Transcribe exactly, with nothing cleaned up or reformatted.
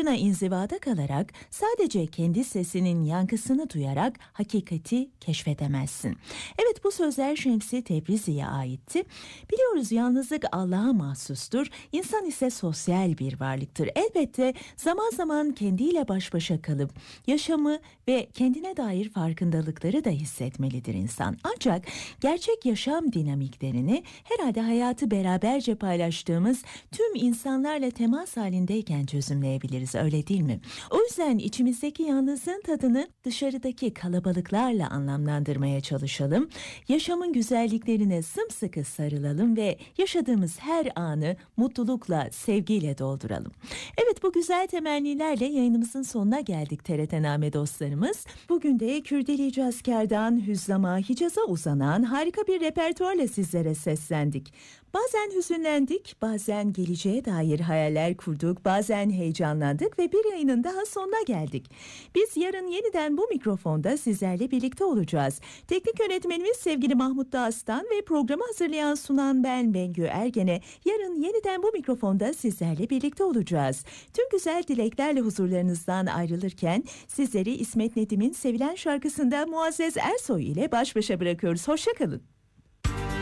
dışına inzivada kalarak sadece kendi sesinin yankısını duyarak hakikati keşfedemezsin. Evet, bu sözler Şems-i Tebrizi'ye aitti. Biliyoruz yalnızlık Allah'a mahsustur. İnsan ise sosyal bir varlıktır. Elbette zaman zaman kendiyle baş başa kalıp yaşamı ve kendine dair farkındalıkları da hissetmelidir insan. Ancak gerçek yaşam dinamiklerini herhalde hayatı beraberce paylaştığımız tüm insanlarla temas halindeyken çözümleyebiliriz, öyle değil mi? O yüzden içimizdeki yalnızlığın tadını dışarıdaki kalabalıklarla anlamlandırmaya çalışalım. Yaşamın güzelliklerine sımsıkı sarılalım ve yaşadığımız her anı mutlulukla, sevgiyle dolduralım. Evet, bu güzel temennilerle yayınımızın sonuna geldik T R T Name dostlarımız. Bugün de Kürdeli Cazker'dan Hüzzam'a, Hicaz'a uzanan harika bir repertuarla sizlere seslendik. Bazen hüzünlendik, bazen geleceğe dair hayaller kurduk, bazen heyecanlandık ve bir yayının daha sonuna geldik. Biz yarın yeniden bu mikrofonda sizlerle birlikte olacağız. Teknik yönetmenimiz sevgili Mahmut Dağıstan ve programı hazırlayan sunan ben Bengü Ergen'e yarın yeniden bu mikrofonda sizlerle birlikte olacağız. Tüm güzel dileklerle huzurlarınızdan ayrılırken sizleri İsmet Nedim'in sevilen şarkısında Muazzez Ersoy ile baş başa bırakıyoruz. Hoşça kalın.